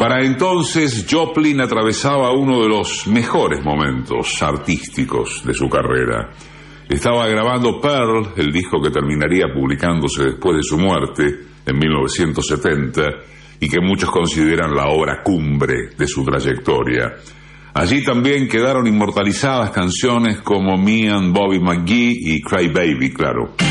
Para entonces, Joplin atravesaba uno de los mejores momentos artísticos de su carrera. Estaba grabando Pearl, el disco que terminaría publicándose después de su muerte en 1970 y que muchos consideran la obra cumbre de su trayectoria. Allí también quedaron inmortalizadas canciones como Me and Bobby McGee y Cry Baby, claro.